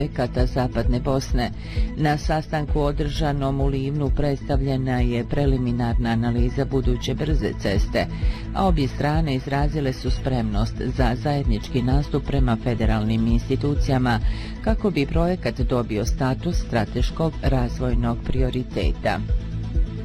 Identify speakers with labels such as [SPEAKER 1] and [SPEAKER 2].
[SPEAKER 1] projekata Zapadne Bosne. Na sastanku održanom u Livnu predstavljena je preliminarna analiza buduće brze ceste, a obje strane izrazile su spremnost za zajednički nastup prema federalnim institucijama kako bi projekat dobio status strateškog razvojnog prioriteta.